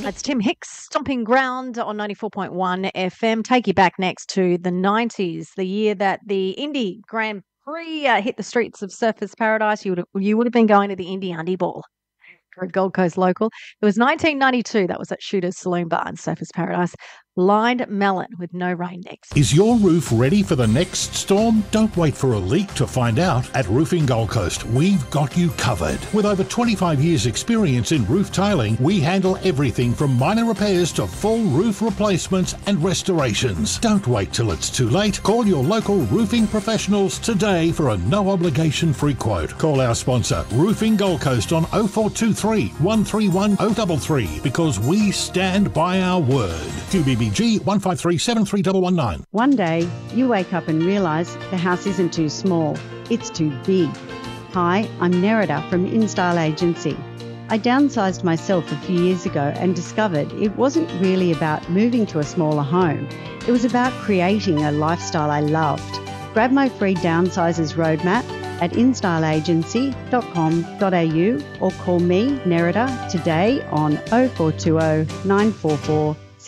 It's Tim Hicks, Stomping Ground on 94.1 FM. Take you back next to the 90s, the year that the Indy Grand Prix hit the streets of Surfers Paradise. You would have been going to the Indy Undie Ball for a Gold Coast local. It was 1992. That was at Shooter's Saloon Bar in Surfers Paradise. Blind Melon with No Rain next. Is your roof ready for the next storm? Don't wait for a leak to find out. At Roofing Gold Coast, we've got you covered. With over 25 years experience in roof tiling, we handle everything from minor repairs to full roof replacements and restorations. Don't wait till it's too late. Call your local roofing professionals today for a no-obligation free quote. Call our sponsor, Roofing Gold Coast, on 0423 131 033 because we stand by our word. QBBG 153 73119. One day, you wake up and realise the house isn't too small, it's too big. Hi, I'm Nerida from InStyle Agency. I downsized myself a few years ago and discovered it wasn't really about moving to a smaller home. It was about creating a lifestyle I loved. Grab my free Downsizers Roadmap at instyleagency.com.au or call me, Nerida, today on 0420 944